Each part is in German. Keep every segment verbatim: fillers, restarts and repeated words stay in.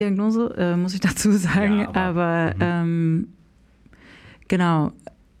Diagnose, äh, muss ich dazu sagen, Ja, aber, aber mhm. ähm, genau.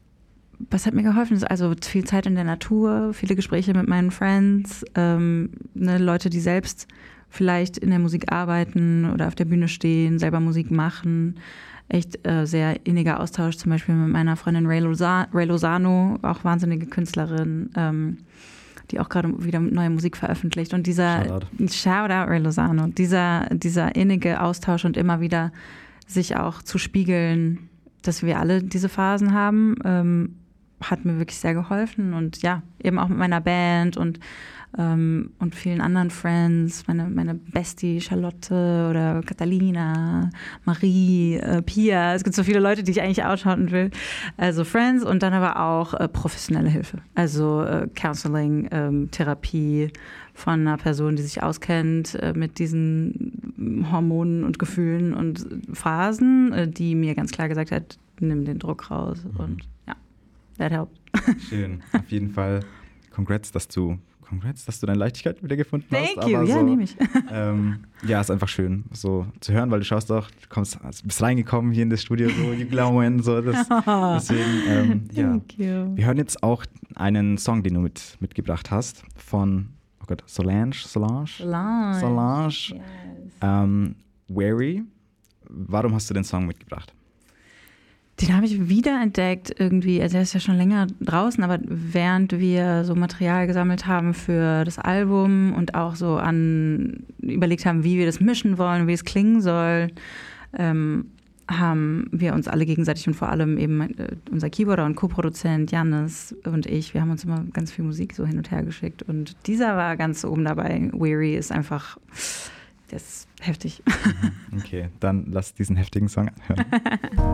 Was hat mir geholfen? Also viel Zeit in der Natur, viele Gespräche mit meinen Friends, ähm, ne, Leute, die selbst vielleicht in der Musik arbeiten oder auf der Bühne stehen, selber Musik machen. Echt äh, sehr inniger Austausch, zum Beispiel mit meiner Freundin Ray, Loza- Ray Lozano, auch wahnsinnige Künstlerin, ähm, die auch gerade wieder neue Musik veröffentlicht. Und dieser Shoutout. Shoutout Ray Lozano, dieser, dieser innige Austausch und immer wieder sich auch zu spiegeln, dass wir alle diese Phasen haben, ähm, hat mir wirklich sehr geholfen. Und ja, eben auch mit meiner Band und, ähm, und vielen anderen Friends, meine, meine Bestie Charlotte oder Catalina, Marie, äh, Pia. Es gibt so viele Leute, die ich eigentlich outshouten will. Also Friends und dann aber auch äh, professionelle Hilfe. Also äh, Counseling, ähm, Therapie von einer Person, die sich auskennt äh, mit diesen Hormonen und Gefühlen und Phasen, äh, die mir ganz klar gesagt hat, nimm den Druck raus. Mhm. Und ja, that helped. Schön, auf jeden Fall. Congrats, dass du, congrats, dass du deine Leichtigkeit wieder gefunden hast. Thank you, aber ja, so, nehme ich. Ähm, ja, ist einfach schön, so zu hören, weil du schaust doch, du kommst, also bist reingekommen hier in das Studio, so, you glowing, so, das, deswegen, ähm, ja. Thank you. Wir hören jetzt auch einen Song, den du mit, mitgebracht hast, von, oh Gott, Solange, Solange? Solange. Solange, Yes. ähm, Wary. Warum hast du den Song mitgebracht? Den habe ich wiederentdeckt irgendwie, also er ist ja schon länger draußen, aber während wir so Material gesammelt haben für das Album und auch so an überlegt haben, wie wir das mischen wollen, wie es klingen soll, ähm, haben wir uns alle gegenseitig und vor allem eben äh, unser Keyboarder und Co-Produzent Jannis und ich, wir haben uns immer ganz viel Musik so hin und her geschickt und dieser war ganz oben dabei. Weary ist einfach, das ist heftig. Okay, dann lass diesen heftigen Song anhören.